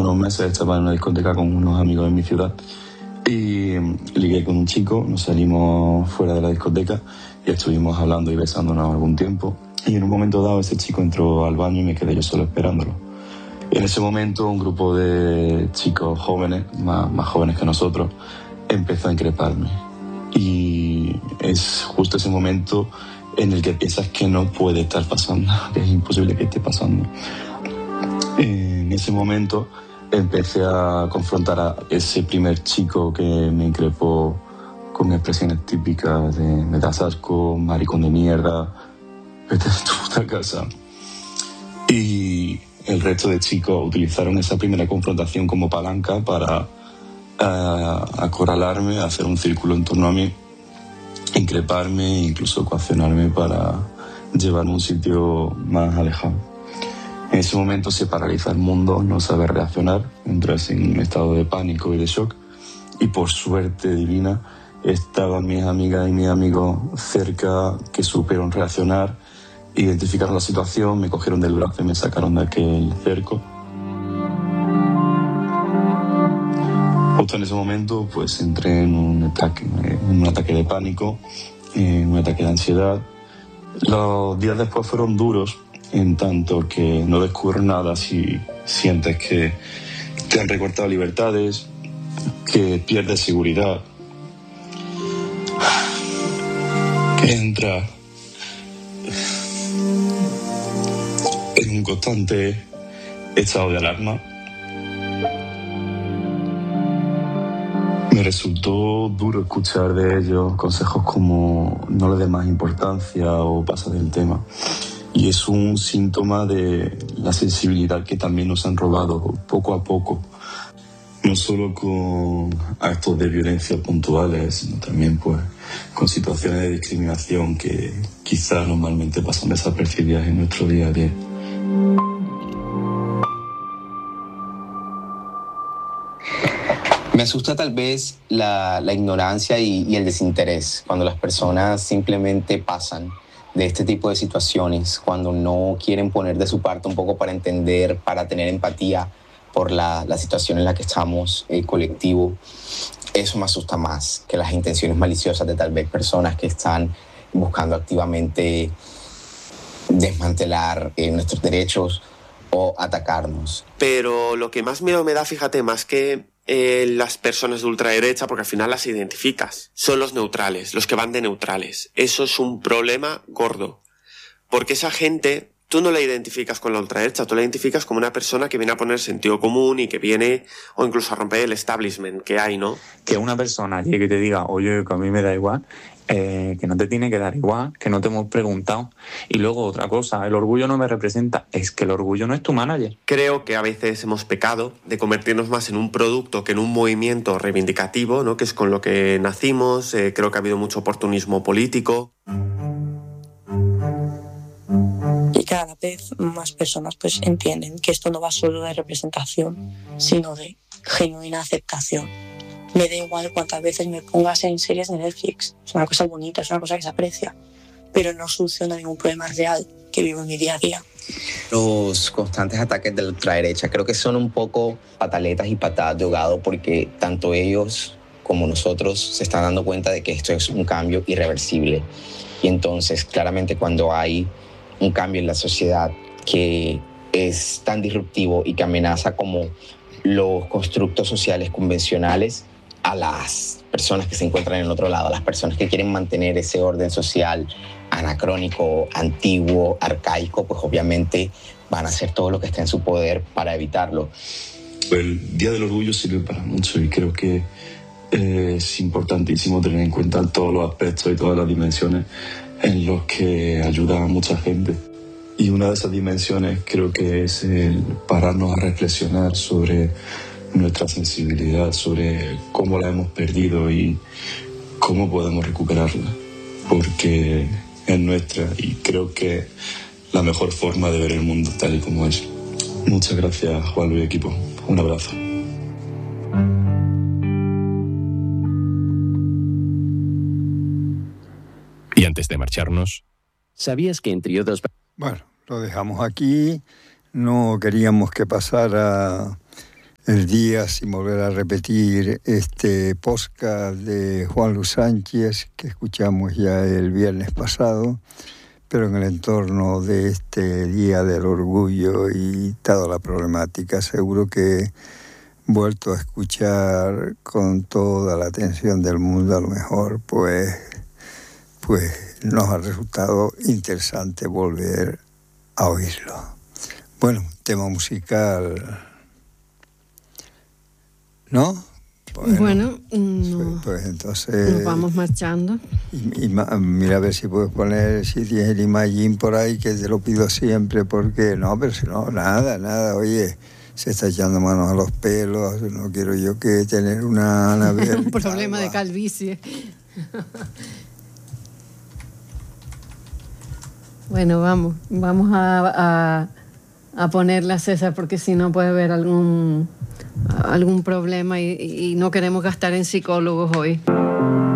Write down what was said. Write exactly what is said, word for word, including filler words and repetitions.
unos meses estaba en una discoteca con unos amigos en mi ciudad y ligué con un chico, nos salimos fuera de la discoteca y estuvimos hablando y besándonos algún tiempo. Y en un momento dado ese chico entró al baño y me quedé yo solo esperándolo. Y en ese momento un grupo de chicos jóvenes, más, más jóvenes que nosotros, empezó a increparme. Y es justo ese momento en el que piensas que no puede estar pasando, que es imposible que esté pasando. En ese momento empecé a confrontar a ese primer chico que me increpó con expresiones típicas de me das asco, maricón de mierda, vete a tu puta casa. Y el resto de chicos utilizaron esa primera confrontación como palanca para uh, acorralarme, hacer un círculo en torno a mí, increparme e incluso coaccionarme para llevarme a un sitio más alejado. En ese momento se paraliza el mundo, no sabe reaccionar, entras en un estado de pánico y de shock y por suerte divina estaban mis amigas y mis amigos cerca que supieron reaccionar, identificaron la situación, me cogieron del brazo y me sacaron de aquel cerco. Justo en ese momento pues entré en un ataque, en un ataque de pánico, en un ataque de ansiedad. Los días después fueron duros, en tanto que no descubres nada si sientes que te han recortado libertades, que pierdes seguridad, que entras en un constante estado de alarma. Me resultó duro escuchar de ellos consejos como no le des más importancia o pasa del tema. Y es un síntoma de la sensibilidad que también nos han robado poco a poco. No solo con actos de violencia puntuales, sino también pues, con situaciones de discriminación que quizás normalmente pasan desapercibidas en nuestro día a día. Me asusta tal vez la, la ignorancia y, y el desinterés cuando las personas simplemente pasan de este tipo de situaciones, cuando no quieren poner de su parte un poco para entender, para tener empatía por la, la situación en la que estamos, el colectivo. Eso me asusta más que las intenciones maliciosas de tal vez personas que están buscando activamente desmantelar eh, nuestros derechos o atacarnos. Pero lo que más miedo me da, fíjate, más que eh, las personas de ultraderecha, porque al final las identificas, son los neutrales, los que van de neutrales. Eso es un problema gordo, porque esa gente tú no la identificas con la ultraderecha, tú la identificas como una persona que viene a poner sentido común y que viene, o incluso a romper el establishment que hay, ¿no? Que una persona llegue y te diga, oye, que a mí me da igual, eh, que no te tiene que dar igual, que no te hemos preguntado. Y luego otra cosa, el orgullo no me representa, es que el orgullo no es tu manager. Creo que a veces hemos pecado de convertirnos más en un producto que en un movimiento reivindicativo, ¿no? Que es con lo que nacimos. Eh, creo que ha habido mucho oportunismo político. Y cada vez más personas pues entienden que esto no va solo de representación, sino de genuina aceptación. Me da igual cuántas veces me pongas en series de Netflix, es una cosa bonita, es una cosa que se aprecia, pero no soluciona ningún problema real que vivo en mi día a día. Los constantes ataques de la ultraderecha creo que son un poco pataletas y patadas de ahogado, porque tanto ellos como nosotros se están dando cuenta de que esto es un cambio irreversible. Y entonces, claramente, cuando hay un cambio en la sociedad que es tan disruptivo y que amenaza como los constructos sociales convencionales a las personas que se encuentran en el otro lado, a las personas que quieren mantener ese orden social anacrónico, antiguo, arcaico, pues obviamente van a hacer todo lo que esté en su poder para evitarlo. El Día del Orgullo sirve para mucho y creo que eh, es importantísimo tener en cuenta todos los aspectos y todas las dimensiones en los que ayuda a mucha gente. Y una de esas dimensiones creo que es el pararnos a reflexionar sobre nuestra sensibilidad, sobre cómo la hemos perdido y cómo podemos recuperarla, porque es nuestra y creo que la mejor forma de ver el mundo tal y como es. Muchas gracias, Juan Luis, equipo. Un abrazo. Y antes de marcharnos, ¿sabías que entre otras... Bueno, lo dejamos aquí. No queríamos que pasara el día, sin volver a repetir, este podcast de Juan Luis Sánchez, que escuchamos ya el viernes pasado, pero en el entorno de este Día del Orgullo y toda la problemática. Seguro que vuelto a escuchar con toda la atención del mundo, a lo mejor pues, pues nos ha resultado interesante volver a oírlo. Bueno, tema musical, ¿no? Bueno, bueno no, pues entonces nos vamos marchando. Y, y, mira a ver si puedes poner, si tienes el Imagine por ahí, que te lo pido siempre, porque no, pero si no, nada, nada, oye, se está echando manos a los pelos, no quiero yo que tener una... una un problema calva. De calvicie. Bueno, vamos, vamos a, a, a ponerle a César, porque si no puede haber algún, algún problema y, y no queremos gastar en psicólogos hoy.